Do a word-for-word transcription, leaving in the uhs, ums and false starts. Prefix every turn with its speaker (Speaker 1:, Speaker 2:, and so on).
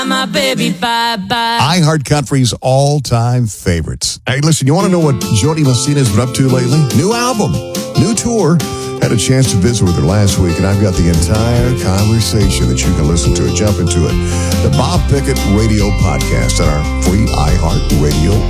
Speaker 1: My baby, bye-bye.
Speaker 2: iHeart Country's all-time favorites. Hey, listen, you want to know what Jody Messina's been up to lately? New album, new tour. Had a chance to visit with her last week, and I've got the entire conversation that you can listen to it. Jump into it. The Bob Pickett Radio Podcast on our free iHeart Radio